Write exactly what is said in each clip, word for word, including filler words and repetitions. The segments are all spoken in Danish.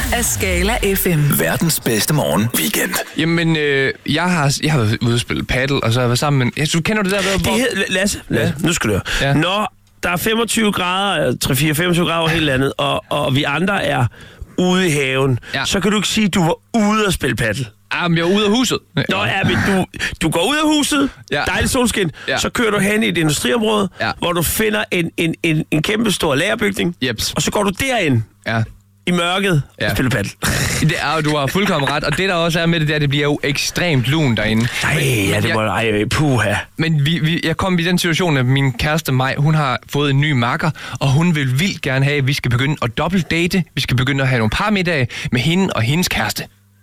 af Skala F M. Verdens bedste morgen weekend. Jamen, øh, jeg har jeg har været ude at spille paddle, og så har jeg været sammen med... Jeg, du kender det der... Hvor... Det hedder, Lasse, Lasse, nu skal du høre. Ja. Når der er femogtyve grader, tre fire femogtyve grader over hele landet, og, og vi andre er ude i haven, Ja. så kan du ikke sige, at du var ude at spille paddle. Jamen, jeg er ude af huset. Nå, ja, men du, du går ud af huset, Ja. dejligt solskin, Ja. så kører du hen i et industriområde, Ja. hvor du finder en, en, en, en kæmpe stor lagerbygning, Jeps. og så går du derind Ja. i mørket Ja. og spiller paddle. Det er, du har fuldkommen ret, og det der også er med det der, det bliver jo ekstremt lun derinde. Nej, ja, det må ej, puha. Men vi, vi, jeg kom i den situation, at min kæreste Maj, hun har fået en ny makker, og hun vil vildt gerne have, at vi skal begynde at dobbeltdate. Vi skal begynde at have nogle parmiddage med hende og hendes kæreste.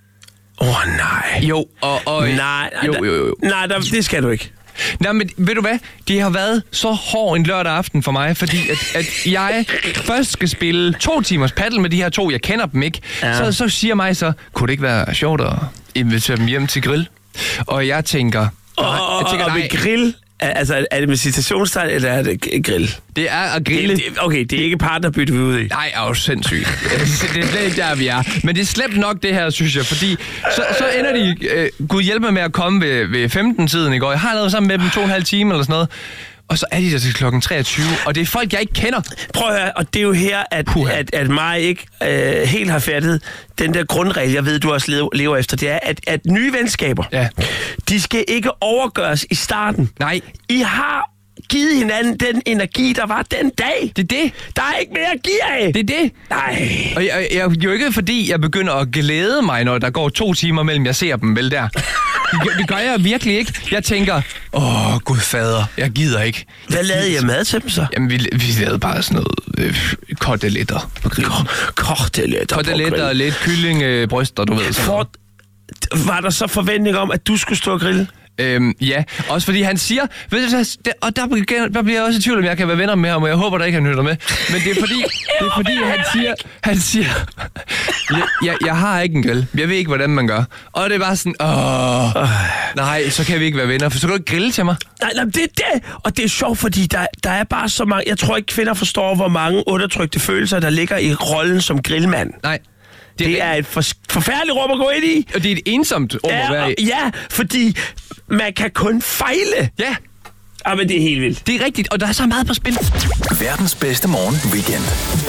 Åh, oh, nej. Jo, og... og Nej, nej, jo, jo, jo. nej der, det skal du ikke. Nej, men ved du hvad? Det har været så hård en lørdag aften for mig, fordi at, at jeg først skal spille to timers paddle med de her to, jeg kender dem ikke. Ja. Så, så siger mig så, kunne det ikke være sjovt at invitere dem hjem til grill? Og jeg tænker... Og, nej, og, jeg tænker, og nej, med grill, altså er det med citationstegn, eller er det g- grill? det er at grille. Det, det, okay, det er ikke partnerbytte, vi er ude i. Nej, er jo sindssygt. Det er slet ikke der, vi er. Men det er slemt nok, det her, synes jeg, fordi så, så ender de, øh, Gud hjælpe mig med at komme ved, ved femten-tiden i går. Jeg har lavet sammen med dem to og en halv time eller sådan noget. Og så er de der til klokken treogtyve, og det er folk, jeg ikke kender. Prøv at høre, og det er jo her, at, at, at mig ikke øh, helt har fattet den der grundregel, jeg ved, du også lever, lever efter, det er, at, at nye venskaber, Ja. de skal ikke overgøres i starten. Nej, I har givet hinanden den energi, der var den dag. det er det. Der er ikke mere at give af. Det er det. Nej. Og jeg, jeg, det er jo ikke fordi, jeg begynder at glæde mig, når der går to timer mellem, jeg ser dem vel der. Det gør, det gør jeg virkelig ikke. Jeg tænker, åh, gud fader, jeg gider ikke. Hvad lavede jeg mad til dem så? Jamen, vi, vi lavede bare sådan noget øh, koteletter på grillen. Koteletter. Koteletter og lidt kylling, øh, bryster, du ved. Sådan noget. For, var der så forventning om, at du skulle stå og grille? Øhm, ja, også fordi han siger, ved du, hvad, det, og der, bliver- der bliver jeg også i tvivl, om jeg kan være venner med ham, og jeg håber da ikke, han lytter med. Men det er fordi, det er fordi han siger, han siger, jeg, jeg, jeg har ikke en grill, jeg ved ikke, hvordan man gør. Og det er bare sådan, åh, nej, så kan vi ikke være venner, for så kan du ikke grille til mig. Nej, nej, det er det. Og det er sjovt, fordi der, der er bare så mange... Jeg tror ikke, kvinder forstår, hvor mange undertrykte følelser, der ligger i rollen som grillmand. Nej. Det er et for, forfærdeligt rum at gå ind i. Og det er et ensomt rum at Ja, være og, i. ja, fordi man kan kun fejle. Ja, Ah, men det er helt vildt. det er rigtigt, og der er så meget på spil. Verdens bedste morgen weekend.